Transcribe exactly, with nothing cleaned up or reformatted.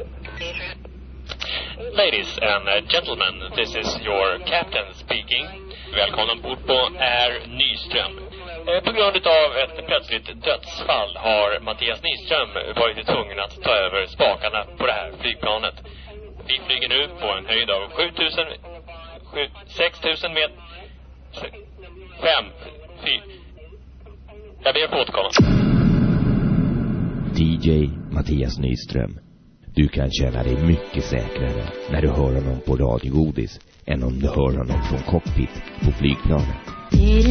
Ladies and gentlemen, this is your captain speaking. Välkommen ombord på Air Nyström. På grund av ett plötsligt dödsfall har Mattias Nyström varit tvungen att ta över spakarna på det här flygplanet. Vi flyger nu på en höjd av sjutusen, sex tusen meter, fem, fyra. Jag ber på återkomma. D J Mattias Nyström. Du kan känna dig mycket säkrare när du hör honom på radiogodis än om du hör honom från cockpit på flygplanet.